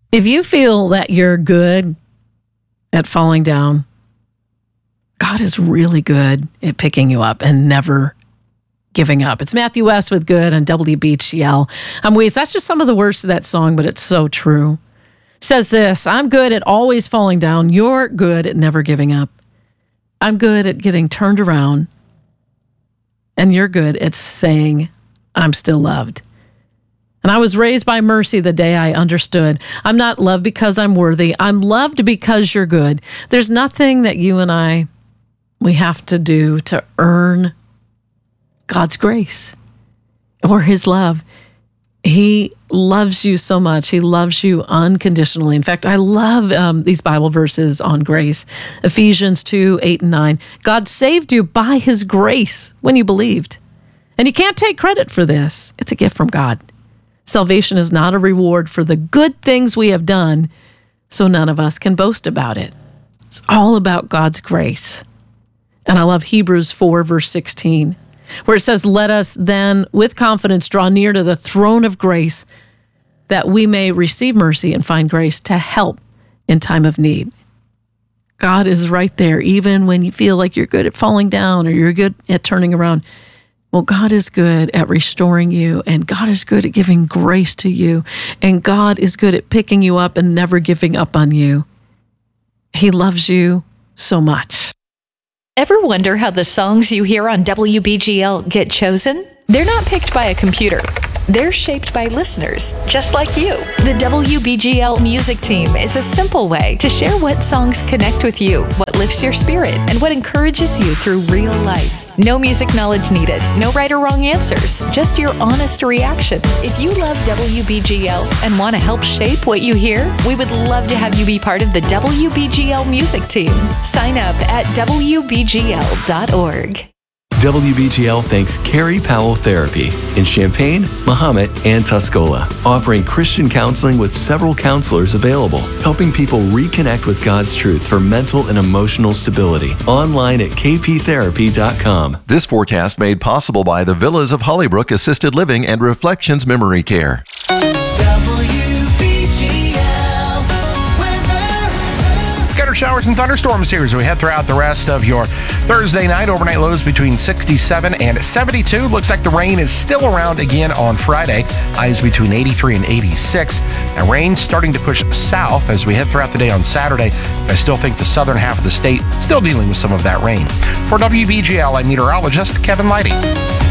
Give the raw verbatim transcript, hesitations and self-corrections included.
If you feel that you're good at falling down, God is really good at picking you up and never giving up. It's Matthew West with Good on W B G L. I'm Weiss. That's just some of the words of that song, but it's so true. It says this, I'm good at always falling down. You're good at never giving up. I'm good at getting turned around. And you're good at saying, I'm still loved. And I was raised by mercy the day I understood. I'm not loved because I'm worthy. I'm loved because you're good. There's nothing that you and I, we have to do to earn God's grace or his love. He loves you so much. He loves you unconditionally. In fact, I love um, these Bible verses on grace. Ephesians two, eight and nine. God saved you by his grace when you believed. And you can't take credit for this. It's a gift from God. Salvation is not a reward for the good things we have done, so none of us can boast about it. It's all about God's grace. And I love Hebrews four, verse sixteen. Where it says, let us then with confidence draw near to the throne of grace that we may receive mercy and find grace to help in time of need. God is right there, even when you feel like you're good at falling down or you're good at turning around. Well, God is good at restoring you, and God is good at giving grace to you, and God is good at picking you up and never giving up on you. He loves you so much. Ever wonder how the songs you hear on W B G L get chosen? They're not picked by a computer. They're shaped by listeners, just like you. The W B G L music team is a simple way to share what songs connect with you, what lifts your spirit, and what encourages you through real life. No music knowledge needed, no right or wrong answers, just your honest reaction. If you love W B G L and want to help shape what you hear, we would love to have you be part of the W B G L music team. Sign up at W B G L dot org. W B G L thanks Carrie Powell Therapy in Champaign, Mahomet, and Tuscola, offering Christian counseling with several counselors available, helping people reconnect with God's truth for mental and emotional stability. Online at K P therapy dot com. This forecast made possible by the Villas of Hollybrook Assisted Living and Reflections Memory Care. Scattered showers and thunderstorms here as we head throughout the rest of your Thursday night. Overnight lows between sixty-seven and seventy-two. Looks like the rain is still around again on Friday. Highs between eighty-three and eighty-six. And rain starting to push south as we head throughout the day on Saturday. I still think the southern half of the state still dealing with some of that rain. For W B G L, I'm meteorologist Kevin Leidy.